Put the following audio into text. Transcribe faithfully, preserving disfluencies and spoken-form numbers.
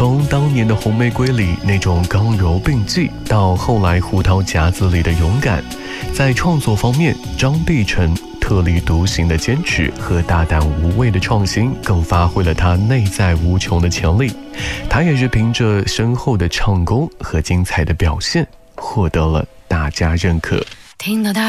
从当年的红玫瑰里那种刚柔并济，到后来胡桃夹子里的勇敢，在创作方面，张碧晨特立独行的坚持和大胆无畏的创新，更发挥了他内在无穷的潜力。他也是凭着深厚的唱功和精彩的表现，获得了大家认可。 听到他